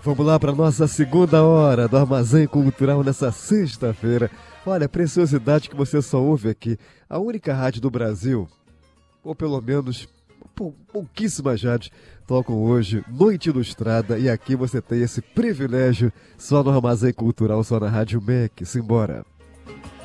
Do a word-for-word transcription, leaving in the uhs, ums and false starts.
Vamos lá para nossa segunda hora do Armazém Cultural nessa sexta-feira. Olha, preciosidade que você só ouve aqui. A única rádio do Brasil, ou pelo menos pou, pouquíssimas rádios, tocam hoje Noite Ilustrada. E aqui você tem esse privilégio só no Armazém Cultural, só na Rádio M E C. Simbora!